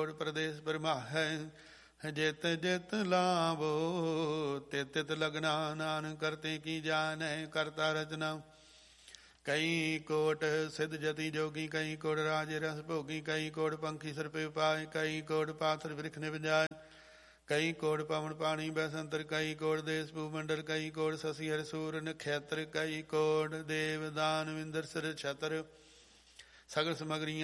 ਕੋੜ ਪ੍ਰਦੇਸ ਬਰਮਾਹੈ। ਜਿਤ ਜਿਤ ਲਾਭੋ ਤਿਤ ਤਿਤ ਲਗਨਾ, ਨਾਨਕ ਕਰਤੇ ਕੀ ਜਾਣੈ ਕਰਤਾ ਰਚਨਾ। ਕਈ ਕੋਟ ਸਿੱਧ ਜਤੀ ਜੋਗੀ, ਕਈ ਕੋੜ ਰਾਜ ਰਸ ਭੋਗੀ, ਕਈ ਕੋੜ ਪੰਖੀ ਸਿਰ ਪੇ ਪਾਏ, ਕਈ ਕੋੜ ਪਾਥਰ ਬ੍ਰਿਖ ਨਿਵਜਾਏ, ਕਈ ਕੋੜ ਪਵਨ ਪਾਣੀ ਬੈਸੰਤਰ, ਕਈ ਕੋੜ ਦੇਸ ਭੂਮੰਡਲ, ਕਈ ਕੋੜ ਸਸੀ ਹਰ ਸੂਰ ਨਖੇਤਰ, ਕਈ ਕੋੜ ਦੇਵ ਦਾਨ ਵਿੰਦਰ ਸਿਰ ਛਤਰ। ਸਗਲ ਸਮਗਰੀਆਂ